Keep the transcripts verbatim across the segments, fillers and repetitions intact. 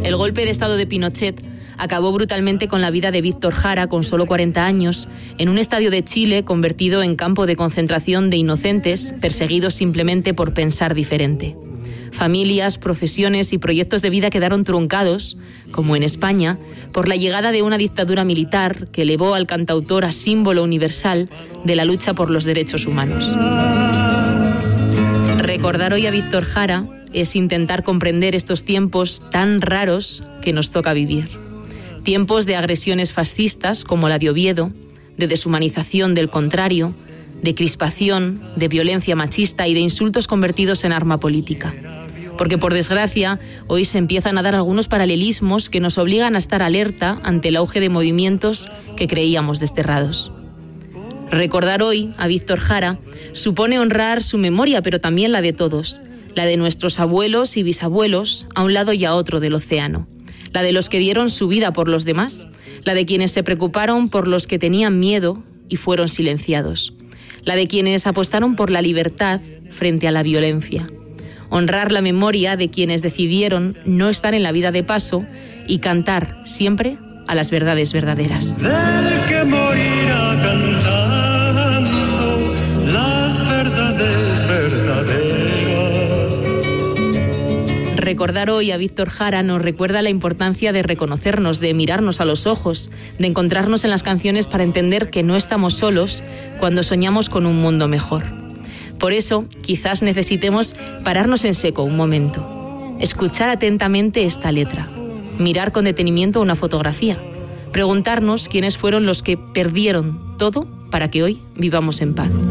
El golpe de Estado de Pinochet acabó brutalmente con la vida de Víctor Jara, con solo cuarenta años, en un estadio de Chile convertido en campo de concentración de inocentes perseguidos simplemente por pensar diferente. Familias, profesiones y proyectos de vida quedaron truncados, como en España, por la llegada de una dictadura militar que elevó al cantautor a símbolo universal de la lucha por los derechos humanos. Recordar hoy a Víctor Jara es intentar comprender estos tiempos tan raros que nos toca vivir. Tiempos de agresiones fascistas como la de Oviedo, de deshumanización del contrario, de crispación, de violencia machista y de insultos convertidos en arma política. Porque, por desgracia, hoy se empiezan a dar algunos paralelismos que nos obligan a estar alerta ante el auge de movimientos que creíamos desterrados. Recordar hoy a Víctor Jara supone honrar su memoria, pero también la de todos, la de nuestros abuelos y bisabuelos a un lado y a otro del océano, la de los que dieron su vida por los demás, la de quienes se preocuparon por los que tenían miedo y fueron silenciados, la de quienes apostaron por la libertad frente a la violencia. Honrar la memoria de quienes decidieron no estar en la vida de paso y cantar siempre a las verdades verdaderas. Del que morirá cantando las verdades verdaderas. Recordar hoy a Víctor Jara nos recuerda la importancia de reconocernos, de mirarnos a los ojos, de encontrarnos en las canciones para entender que no estamos solos cuando soñamos con un mundo mejor. Por eso, quizás necesitemos pararnos en seco un momento, escuchar atentamente esta letra, mirar con detenimiento una fotografía, preguntarnos quiénes fueron los que perdieron todo para que hoy vivamos en paz.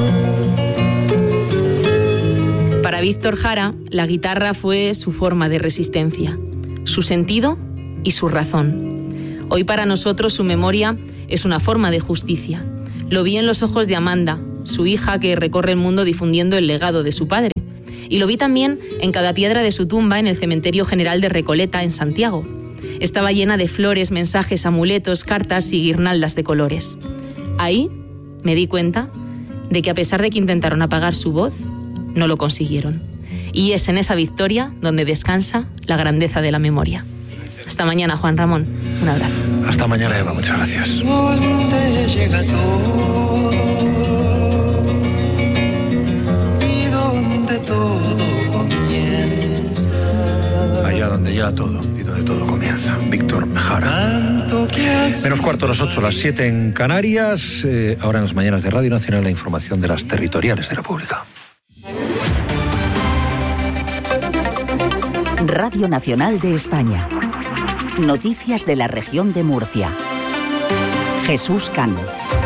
Para Víctor Jara, la guitarra fue su forma de resistencia, su sentido y su razón. Hoy para nosotros su memoria es una forma de justicia. Lo vi en los ojos de Amanda, su hija que recorre el mundo difundiendo el legado de su padre. Y lo vi también en cada piedra de su tumba en el Cementerio General de Recoleta, en Santiago. Estaba llena de flores, mensajes, amuletos, cartas y guirnaldas de colores. Ahí me di cuenta de que a pesar de que intentaron apagar su voz, no lo consiguieron. Y es en esa victoria donde descansa la grandeza de la memoria. Hasta mañana, Juan Ramón. Un abrazo. Hasta mañana, Eva. Muchas gracias. ¿Dónde llega todo? ¿Y dónde todo comienza? Allá donde ya todo y donde todo comienza. Víctor Jara. Menos cuarto a las ocho, las siete en Canarias. Eh, ahora en las mañanas de Radio Nacional la información de las territoriales de la República. Radio Nacional de España. Noticias de la región de Murcia. Jesús Cano.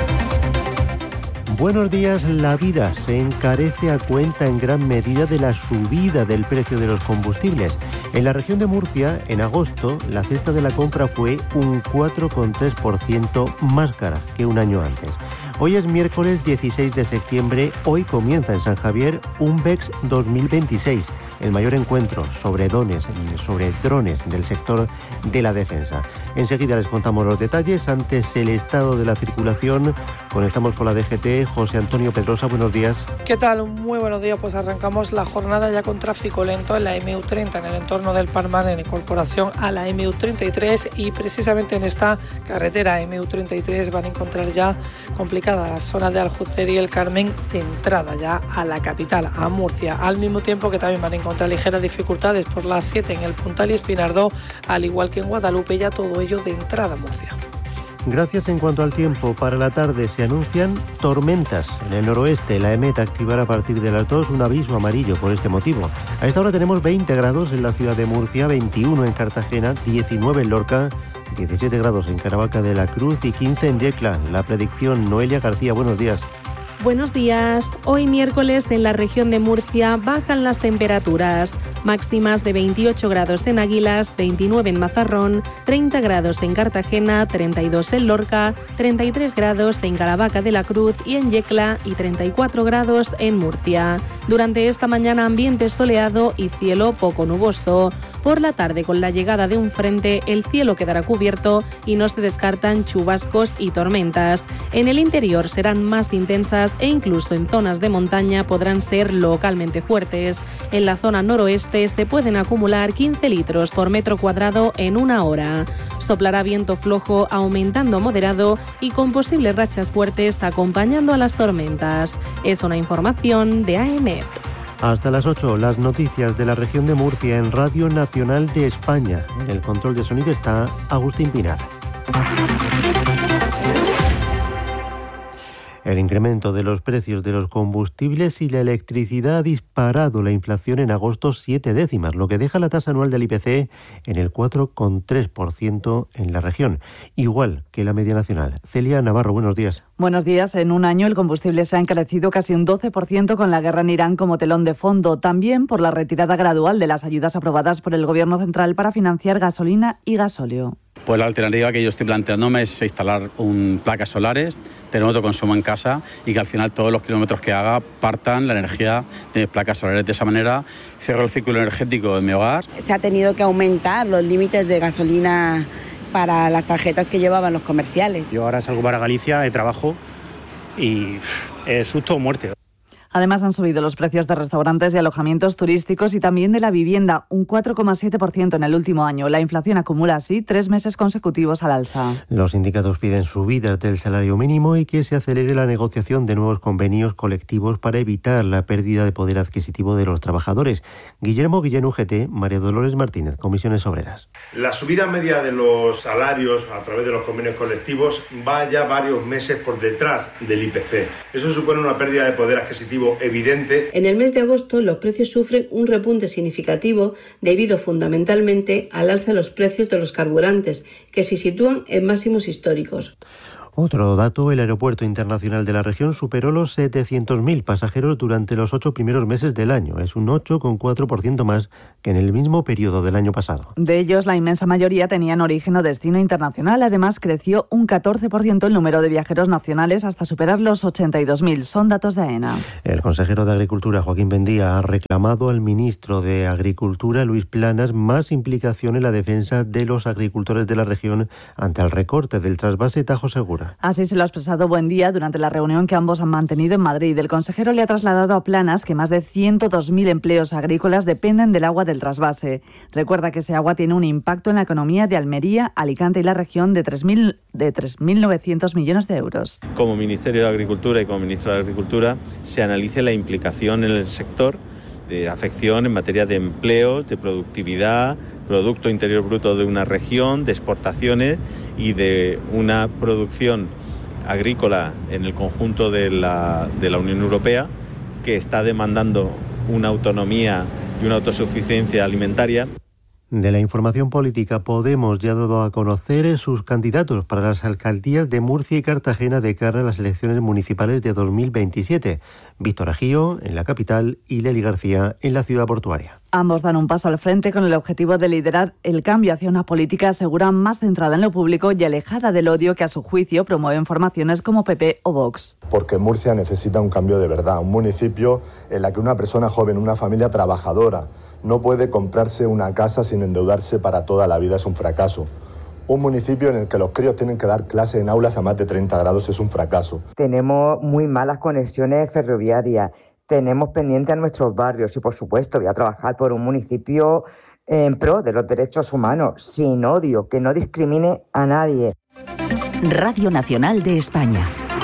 Buenos días. La vida se encarece a cuenta en gran medida de la subida del precio de los combustibles. En la región de Murcia, en agosto, la cesta de la compra fue un cuatro coma tres por ciento más cara que un año antes. Hoy es miércoles dieciséis de septiembre. Hoy comienza en San Javier UNBEX dos mil veintiséis, el mayor encuentro sobre drones, sobre drones del sector de la defensa. Enseguida les contamos los detalles. Antes, el estado de la circulación. Conectamos con la D G T. José Antonio Pedrosa, buenos días. ¿Qué tal? Muy buenos días. Pues arrancamos la jornada ya con tráfico lento en la M U treinta, en el entorno del Palmar, en incorporación a la M U treinta y tres, y precisamente en esta carretera M U treinta y tres van a encontrar ya complicada la zona de Aljucer y el Carmen de entrada ya a la capital, a Murcia, al mismo tiempo que también van a encontrar ligeras dificultades por la siete en el Puntal y Espinardó, al igual que en Guadalupe, ya todo ello de entrada a Murcia. Gracias. En cuanto al tiempo, para la tarde se anuncian tormentas en el noroeste. La EMET activará a partir de las dos un aviso amarillo por este motivo. A esta hora tenemos veinte grados en la ciudad de Murcia, veintiuno en Cartagena, diecinueve en Lorca, diecisiete grados en Caravaca de la Cruz y quince en Yecla. La predicción, Noelia García, buenos días. Buenos días. Hoy miércoles en la región de Murcia bajan las temperaturas. Máximas de veintiocho grados en Águilas, veintinueve en Mazarrón, treinta grados en Cartagena, treinta y dos en Lorca, treinta y tres grados en Caravaca de la Cruz y en Yecla y treinta y cuatro grados en Murcia. Durante esta mañana ambiente soleado y cielo poco nuboso. Por la tarde, con la llegada de un frente, el cielo quedará cubierto y no se descartan chubascos y tormentas. En el interior serán más intensas e incluso en zonas de montaña podrán ser localmente fuertes. En la zona noroeste se pueden acumular quince litros por metro cuadrado en una hora. Soplará viento flojo, aumentando moderado y con posibles rachas fuertes acompañando a las tormentas. Es una información de A E M E T. Hasta las ocho, las noticias de la región de Murcia en Radio Nacional de España. En el control de sonido está Agustín Pinar. El incremento de los precios de los combustibles y la electricidad ha disparado la inflación en agosto siete décimas, lo que deja la tasa anual del I P C en el cuatro coma tres por ciento en la región, igual que la media nacional. Celia Navarro, buenos días. Buenos días. En un año el combustible se ha encarecido casi un doce por ciento con la guerra en Irán como telón de fondo. También por la retirada gradual de las ayudas aprobadas por el Gobierno central para financiar gasolina y gasóleo. Pues la alternativa que yo estoy planteándome es instalar un, placas solares, tener otro consumo en casa y que al final todos los kilómetros que haga partan la energía de placas solares. De esa manera cierro el ciclo energético de mi hogar. Se ha tenido que aumentar los límites de gasolina para las tarjetas que llevaban los comerciales. Yo ahora salgo para Galicia de trabajo y es susto o muerte. Además, han subido los precios de restaurantes y alojamientos turísticos y también de la vivienda, un cuatro coma siete por ciento en el último año. La inflación acumula así tres meses consecutivos al alza. Los sindicatos piden subidas del salario mínimo y que se acelere la negociación de nuevos convenios colectivos para evitar la pérdida de poder adquisitivo de los trabajadores. Guillermo Guillén, U G T, María Dolores Martínez, Comisiones Obreras. La subida media de los salarios a través de los convenios colectivos va ya varios meses por detrás del I P C. Eso supone una pérdida de poder adquisitivo evidente. En el mes de agosto los precios sufren un repunte significativo debido fundamentalmente al alza de los precios de los carburantes, que se sitúan en máximos históricos. Otro dato, el aeropuerto internacional de la región superó los setecientos mil pasajeros durante los ocho primeros meses del año. Es un ocho coma cuatro por ciento más que en el mismo periodo del año pasado. De ellos, la inmensa mayoría tenían origen o destino internacional. Además, creció un catorce por ciento el número de viajeros nacionales hasta superar los ochenta y dos mil. Son datos de AENA. El consejero de Agricultura, Joaquín Bendía, ha reclamado al ministro de Agricultura, Luis Planas, más implicación en la defensa de los agricultores de la región ante el recorte del trasvase Tajo Segura. Así se lo ha expresado Buendía durante la reunión que ambos han mantenido en Madrid. El consejero le ha trasladado a Planas que más de ciento dos mil empleos agrícolas dependen del agua del trasvase. Recuerda que ese agua tiene un impacto en la economía de Almería, Alicante y la región de tres mil novecientos millones de euros. Como Ministerio de Agricultura y como Ministro de Agricultura se analice la implicación en el sector de afección en materia de empleo, de productividad, Producto Interior Bruto de una región, de exportaciones y de una producción agrícola en el conjunto de la, de la Unión Europea que está demandando una autonomía y una autosuficiencia alimentaria. De la información política, Podemos ya ha dado a conocer sus candidatos para las alcaldías de Murcia y Cartagena de cara a las elecciones municipales de dos mil veintisiete. Víctor Ajío en la capital y Leli García en la ciudad portuaria. Ambos dan un paso al frente con el objetivo de liderar el cambio hacia una política segura más centrada en lo público y alejada del odio que a su juicio promueven formaciones como P P o Vox. Porque Murcia necesita un cambio de verdad, un municipio en el que una persona joven, una familia trabajadora, no puede comprarse una casa sin endeudarse para toda la vida, es un fracaso. Un municipio en el que los críos tienen que dar clase en aulas a más de treinta grados es un fracaso. Tenemos muy malas conexiones ferroviarias, tenemos pendientes a nuestros barrios y, por supuesto, voy a trabajar por un municipio en pro de los derechos humanos, sin odio, que no discrimine a nadie. Radio Nacional de España.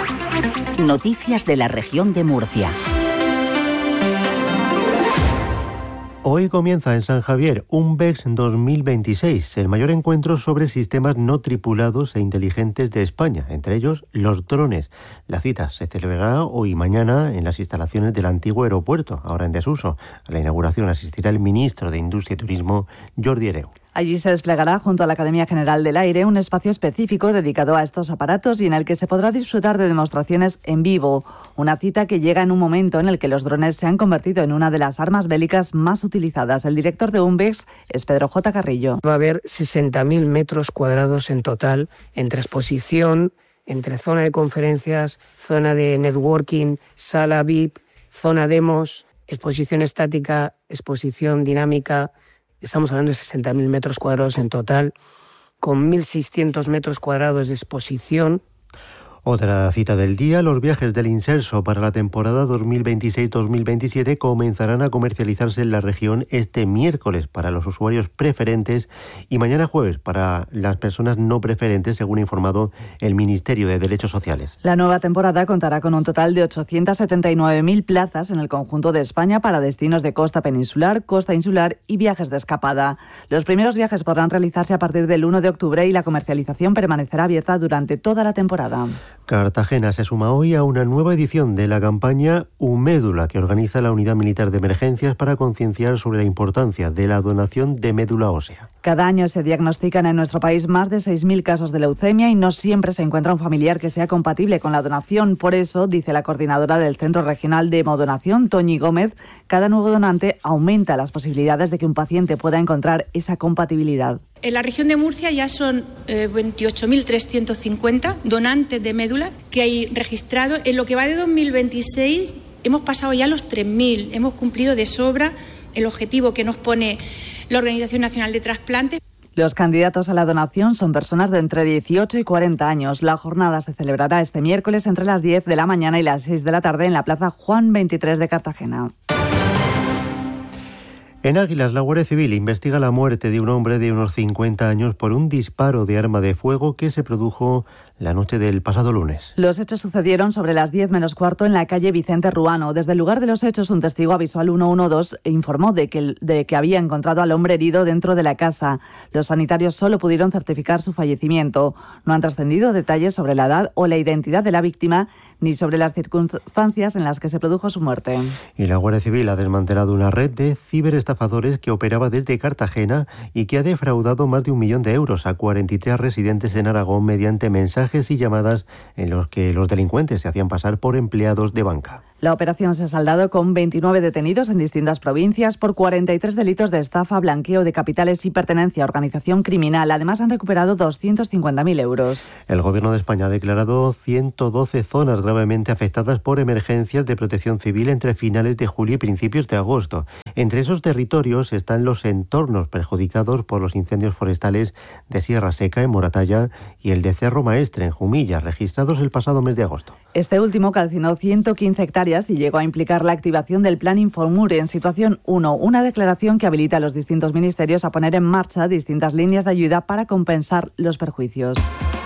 Noticias de la región de Murcia. Hoy comienza en San Javier un B E X dos mil veintiséis, el mayor encuentro sobre sistemas no tripulados e inteligentes de España, entre ellos los drones. La cita se celebrará hoy y mañana en las instalaciones del antiguo aeropuerto, ahora en desuso. A la inauguración asistirá el ministro de Industria y Turismo, Jordi Hereu. Allí se desplegará junto a la Academia General del Aire un espacio específico dedicado a estos aparatos y en el que se podrá disfrutar de demostraciones en vivo. Una cita que llega en un momento en el que los drones se han convertido en una de las armas bélicas más utilizadas. El director de U M B E X es Pedro J. Carrillo. Va a haber sesenta mil metros cuadrados en total entre exposición, entre zona de conferencias, zona de networking, sala V I P, zona demos, exposición estática, exposición dinámica, Estamos hablando de sesenta mil metros cuadrados en total, con mil seiscientos metros cuadrados de exposición. Otra cita del día, los viajes del Inserso para la temporada dos mil veintiséis dos mil veintisiete comenzarán a comercializarse en la región este miércoles para los usuarios preferentes y mañana jueves para las personas no preferentes, según ha informado el Ministerio de Derechos Sociales. La nueva temporada contará con un total de ochocientas setenta y nueve mil plazas en el conjunto de España para destinos de costa peninsular, costa insular y viajes de escapada. Los primeros viajes podrán realizarse a partir del uno de octubre y la comercialización permanecerá abierta durante toda la temporada. Cartagena se suma hoy a una nueva edición de la campaña Umédula, que organiza la Unidad Militar de Emergencias para concienciar sobre la importancia de la donación de médula ósea. Cada año se diagnostican en nuestro país más de seis mil casos de leucemia y no siempre se encuentra un familiar que sea compatible con la donación. Por eso, dice la coordinadora del Centro Regional de Hemodonación, Toñi Gómez, cada nuevo donante aumenta las posibilidades de que un paciente pueda encontrar esa compatibilidad. En la región de Murcia ya son eh, veintiocho mil trescientos cincuenta donantes de médula que hay registrados. En lo que va de dos mil veintiséis hemos pasado ya los tres mil. Hemos cumplido de sobra el objetivo que nos pone la Organización Nacional de Trasplantes. Los candidatos a la donación son personas de entre dieciocho y cuarenta años. La jornada se celebrará este miércoles entre las diez de la mañana y las seis de la tarde en la Plaza Juan veintitrés de Cartagena. En Águilas, la Guardia Civil investiga la muerte de un hombre de unos cincuenta años por un disparo de arma de fuego que se produjo la noche del pasado lunes. Los hechos sucedieron sobre las diez menos cuarto en la calle Vicente Ruano. Desde el lugar de los hechos, un testigo avisó al uno uno dos e informó de que, de que había encontrado al hombre herido dentro de la casa. Los sanitarios solo pudieron certificar su fallecimiento. No han trascendido detalles sobre la edad o la identidad de la víctima ni sobre las circunstancias en las que se produjo su muerte. Y la Guardia Civil ha desmantelado una red de ciberestafadores que operaba desde Cartagena y que ha defraudado más de un millón de euros a cuarenta y tres residentes en Aragón mediante mensajes y llamadas en los que los delincuentes se hacían pasar por empleados de banca. La operación se ha saldado con veintinueve detenidos en distintas provincias por cuarenta y tres delitos de estafa, blanqueo de capitales y pertenencia a organización criminal. Además, han recuperado doscientos cincuenta mil euros. El Gobierno de España ha declarado ciento doce zonas gravemente afectadas por emergencias de protección civil entre finales de julio y principios de agosto. Entre esos territorios están los entornos perjudicados por los incendios forestales de Sierra Seca en Moratalla y el de Cerro Maestre en Jumilla, registrados el pasado mes de agosto. Este último calcinó ciento quince hectáreas y llegó a implicar la activación del Plan Infomur en situación uno, una declaración que habilita a los distintos ministerios a poner en marcha distintas líneas de ayuda para compensar los perjuicios.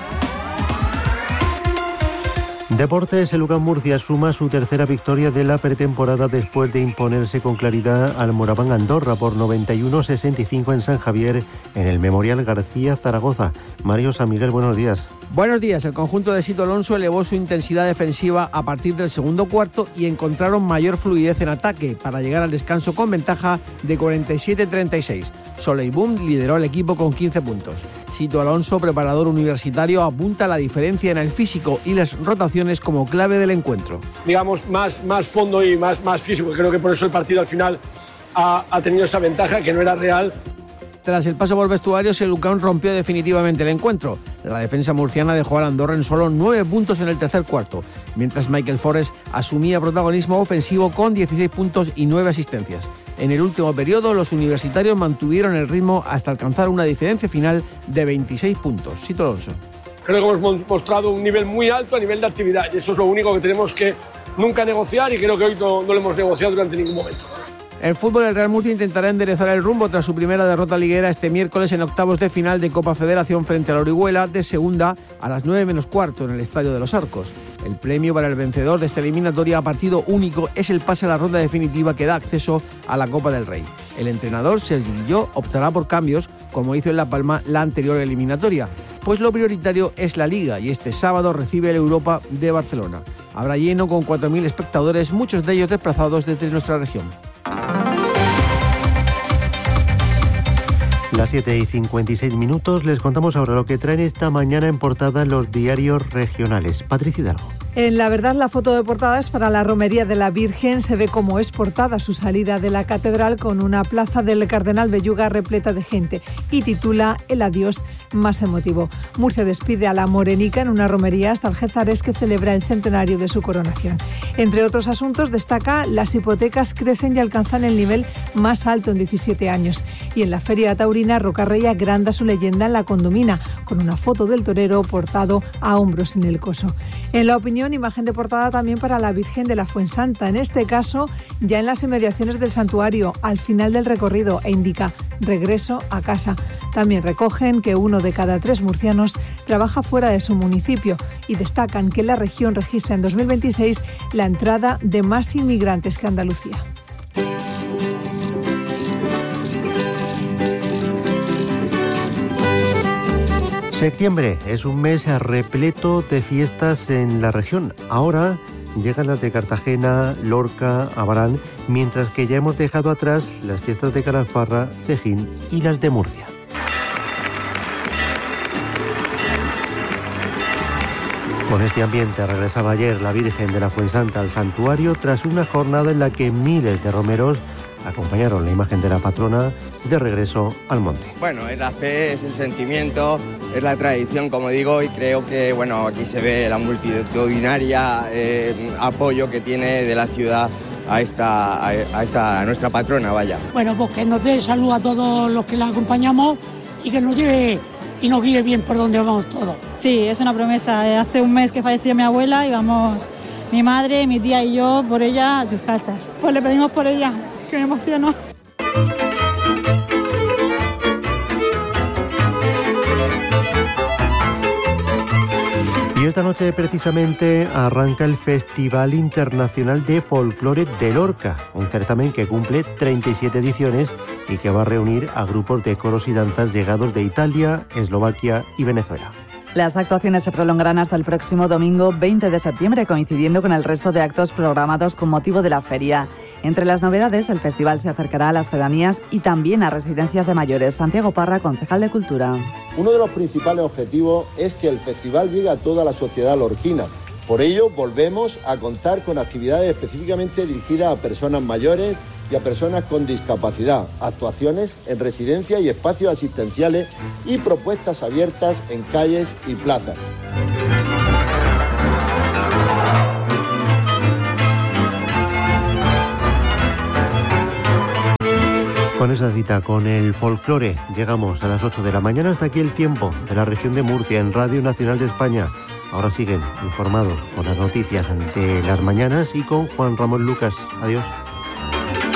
Deportes, el U C A M Murcia suma su tercera victoria de la pretemporada después de imponerse con claridad al Moraván Andorra por noventa y uno a sesenta y cinco en San Javier en el Memorial García Zaragoza. Mario San Miguel, buenos días. Buenos días. El conjunto de Sito Alonso elevó su intensidad defensiva a partir del segundo cuarto y encontraron mayor fluidez en ataque para llegar al descanso con ventaja de cuarenta y siete a treinta y seis. Soleil Boom lideró el equipo con quince puntos. Sito Alonso, preparador universitario, apunta la diferencia en el físico y las rotaciones como clave del encuentro. Digamos, más, más fondo y más, más físico. Creo que por eso el partido al final ha, ha tenido esa ventaja que no era real. Tras el paso por vestuarios, el U C A M rompió definitivamente el encuentro. La defensa murciana dejó al Andorra en solo nueve puntos en el tercer cuarto, mientras Michael Forrest asumía protagonismo ofensivo con dieciséis puntos y nueve asistencias. En el último periodo, los universitarios mantuvieron el ritmo hasta alcanzar una diferencia final de veintiséis puntos. Sito Alonso. Creo que hemos mostrado un nivel muy alto a nivel de actividad y eso es lo único que tenemos que nunca negociar y creo que hoy no, no lo hemos negociado durante ningún momento. En fútbol, el Real Murcia intentará enderezar el rumbo tras su primera derrota liguera este miércoles en octavos de final de Copa Federación frente a la Orihuela, de segunda a las nueve menos cuarto en el Estadio de los Arcos. El premio para el vencedor de esta eliminatoria a partido único es el pase a la ronda definitiva que da acceso a la Copa del Rey. El entrenador, Sergi Guilló, optará por cambios, como hizo en La Palma la anterior eliminatoria, pues lo prioritario es la Liga y este sábado recibe el Europa de Barcelona. Habrá lleno con cuatro mil espectadores, muchos de ellos desplazados desde nuestra región. Las siete y cincuenta y seis minutos, les contamos ahora lo que traen esta mañana en portada los diarios regionales. Patricia Hidalgo. En La Verdad, la foto de portada es para la Romería de la Virgen. Se ve cómo es portada su salida de la catedral con una plaza del Cardenal Belluga repleta de gente y titula El adiós más emotivo. Murcia despide a la Morenica en una romería hasta Algézares que celebra el centenario de su coronación. Entre otros asuntos destaca las hipotecas crecen y alcanzan el nivel más alto en diecisiete años. Y en la Feria Taurina, Rocarrey agranda su leyenda en la Condomina con una foto del torero portado a hombros en el coso. En La Opinión, imagen de portada también para la Virgen de la Fuensanta, en este caso ya en las inmediaciones del santuario, al final del recorrido, e indica regreso a casa. También recogen que uno de cada tres murcianos trabaja fuera de su municipio y destacan que la región registra en dos mil veintiséis la entrada de más inmigrantes que Andalucía. Septiembre es un mes repleto de fiestas en la región. Ahora llegan las de Cartagena, Lorca, Abarán, mientras que ya hemos dejado atrás las fiestas de Calasparra, Cejín y las de Murcia. Con este ambiente regresaba ayer la Virgen de la Fuensanta al santuario tras una jornada en la que miles de romeros acompañaron la imagen de la patrona de regreso al monte. Bueno, es la fe, es el sentimiento, es la tradición, como digo, y creo que bueno, aquí se ve la multitudinaria eh, apoyo que tiene de la ciudad a esta, a esta a nuestra patrona, vaya. Bueno, pues que nos dé salud a todos los que la acompañamos y que nos lleve y nos guíe bien por donde vamos todos. Sí, es una promesa. Hace un mes que falleció mi abuela y vamos mi madre, mi tía y yo por ella descalzas. Pues le pedimos por ella, que me emocionó. Y esta noche precisamente arranca el Festival Internacional de Folclore de Lorca, un certamen que cumple treinta y siete ediciones y que va a reunir a grupos de coros y danzas llegados de Italia, Eslovaquia y Venezuela. Las actuaciones se prolongarán hasta el próximo domingo veinte de septiembre, coincidiendo con el resto de actos programados con motivo de la feria. Entre las novedades, el festival se acercará a las pedanías y también a residencias de mayores. Santiago Parra, concejal de Cultura. Uno de los principales objetivos es que el festival llegue a toda la sociedad lorquina. Por ello, volvemos a contar con actividades específicamente dirigidas a personas mayores y a personas con discapacidad, actuaciones en residencias y espacios asistenciales y propuestas abiertas en calles y plazas. Con esa cita con el folclore llegamos a las ocho de la mañana. Hasta aquí el tiempo de la región de Murcia en Radio Nacional de España. Ahora siguen informados con las noticias ante las mañanas y con Juan Ramón Lucas. Adiós.